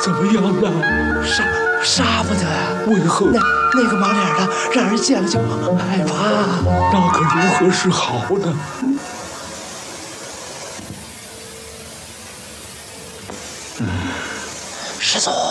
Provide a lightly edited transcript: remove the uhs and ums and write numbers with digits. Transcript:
怎么样呢？ 杀不得啊！ 为何？ 那个毛脸的，让人见了就害怕。 那可如何是好呢？ 师祖。